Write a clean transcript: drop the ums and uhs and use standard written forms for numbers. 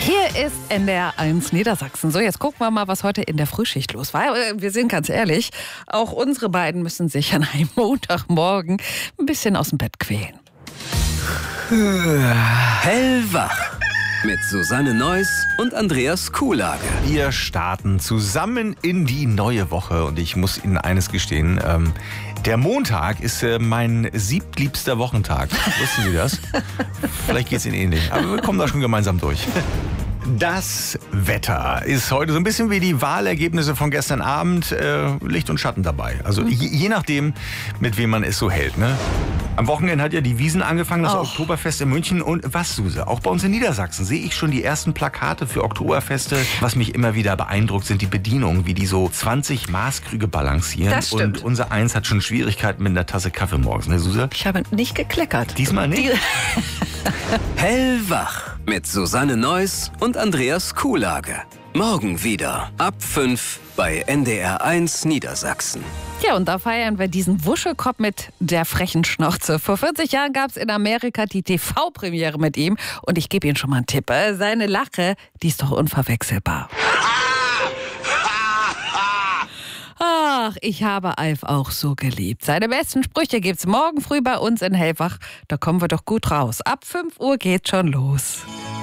Hier ist NDR1 Niedersachsen. So, jetzt gucken wir mal, was heute in der Frühschicht los war. Wir sind ganz ehrlich, auch unsere beiden müssen sich an einem Montagmorgen ein bisschen aus dem Bett quälen. Hellwach mit Susanne Neuss und Andreas Kuhlage. Wir starten zusammen in die neue Woche und ich muss Ihnen eines gestehen, der Montag ist mein siebtliebster Wochentag. Wussten Sie das? Vielleicht geht es Ihnen ähnlich, aber wir kommen da schon gemeinsam durch. Das Wetter ist heute so ein bisschen wie die Wahlergebnisse von gestern Abend, Licht und Schatten dabei. Also je nachdem, mit wem man es so hält, ne? Am Wochenende hat ja die Wiesn angefangen, das Oktoberfest in München. Und was, Suse, auch bei uns in Niedersachsen sehe ich schon die ersten Plakate für Oktoberfeste. Was mich immer wieder beeindruckt, sind die Bedienungen, wie die so 20 Maßkrüge balancieren. Das stimmt. Und unser Eins hat schon Schwierigkeiten mit einer Tasse Kaffee morgens, ne, Suse? Ich habe nicht gekleckert. Diesmal nicht? Hellwach mit Susanne Neuss und Andreas Kuhlage. Morgen wieder ab 5 bei NDR1 Niedersachsen. Ja, und da feiern wir diesen Wuschelkopf mit der frechen Schnauze. Vor 40 Jahren gab es in Amerika die TV-Premiere mit ihm. Und ich gebe Ihnen schon mal einen Tipp. Seine Lache, die ist doch unverwechselbar. Ach, ich habe Alf auch so geliebt. Seine besten Sprüche gibt's morgen früh bei uns in Hellwach. Da kommen wir doch gut raus. Ab 5 Uhr geht's schon los.